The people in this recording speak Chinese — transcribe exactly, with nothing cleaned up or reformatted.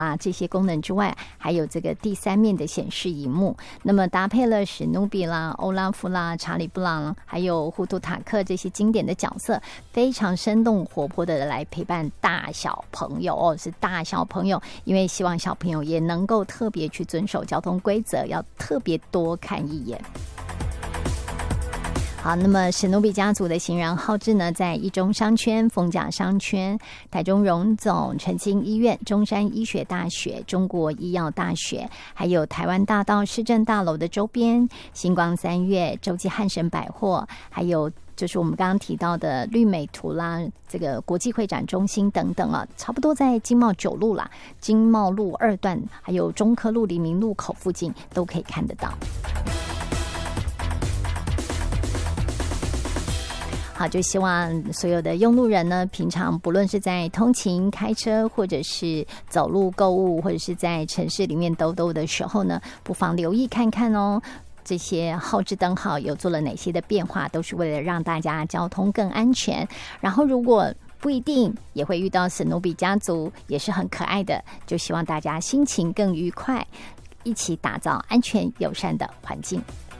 啊，这些功能之外，还有这个第三面的显示萤幕，那么搭配了史努比啦、欧拉夫啦、查理布朗，还有糊涂塔克这些经典的角色，非常生动活泼的来陪伴大小朋友哦，是大小朋友，因为希望小朋友也能够特别去遵守交通规则，要特别多看一眼。好，那么史努比家族的行人号志呢，在一中商圈、逢甲商圈、台中荣总、澄清医院、中山医学大学、中国医药大学，还有台湾大道市政大楼的周边、星光三月、洲际汉神百货，还有就是我们刚刚提到的绿美图啦，这个国际会展中心等等啊，差不多在经贸九路啦、经贸路二段，还有中科路黎明路口附近都可以看得到。好，就希望所有的用路人呢，平常不论是在通勤、开车，或者是走路购物，或者是在城市里面兜兜的时候呢，不妨留意看看哦。这些号志灯号有做了哪些的变化，都是为了让大家交通更安全。然后如果不一定也会遇到史努比家族，也是很可爱的，就希望大家心情更愉快，一起打造安全友善的环境。